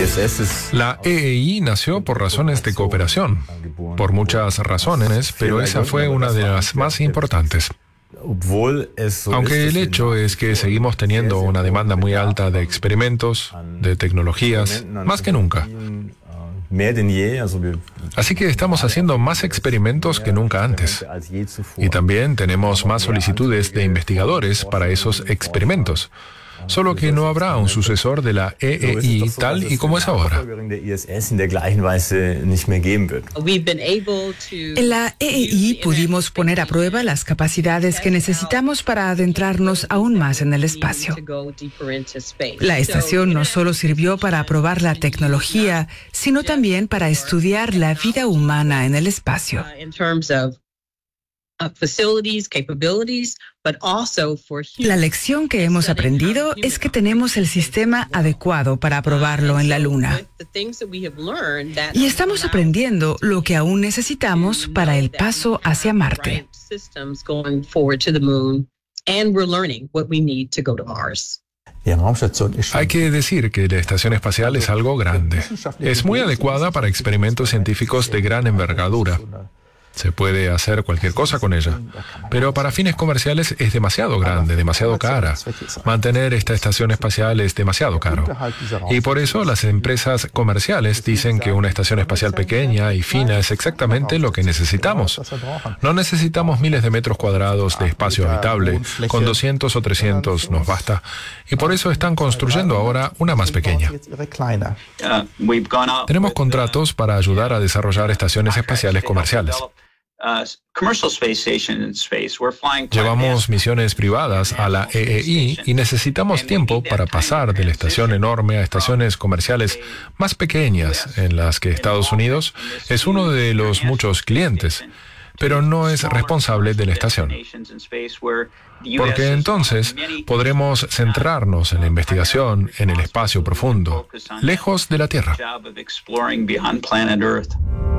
La EEI nació por razones de cooperación, por muchas razones, pero esa fue una de las más importantes. Aunque el hecho es que seguimos teniendo una demanda muy alta de experimentos, de tecnologías, más que nunca. Así que estamos haciendo más experimentos que nunca antes. Y también tenemos más solicitudes de investigadores para esos experimentos. Solo que no habrá un sucesor de la EEI tal y como es ahora. En la EEI pudimos poner a prueba las capacidades que necesitamos para adentrarnos aún más en el espacio. La estación no solo sirvió para probar la tecnología, sino también para estudiar la vida humana en el espacio. La lección que hemos aprendido es que tenemos el sistema adecuado para probarlo en la Luna. Y estamos aprendiendo lo que aún necesitamos para el paso hacia Marte. Hay que decir que la estación espacial es algo grande. Es muy adecuada para experimentos científicos de gran envergadura. Se puede hacer cualquier cosa con ella, pero para fines comerciales es demasiado grande, demasiado cara. Mantener esta estación espacial es demasiado caro. Y por eso las empresas comerciales dicen que una estación espacial pequeña y fina es exactamente lo que necesitamos. No necesitamos miles de metros cuadrados de espacio habitable, con 200 o 300 nos basta. Y por eso están construyendo ahora una más pequeña. Tenemos contratos para ayudar a desarrollar estaciones espaciales comerciales. Llevamos misiones privadas a la EEI y necesitamos tiempo para pasar de la estación enorme a estaciones comerciales más pequeñas en las que Estados Unidos es uno de los muchos clientes, pero no es responsable de la estación. Porque entonces podremos centrarnos en la investigación en el espacio profundo, lejos de la Tierra.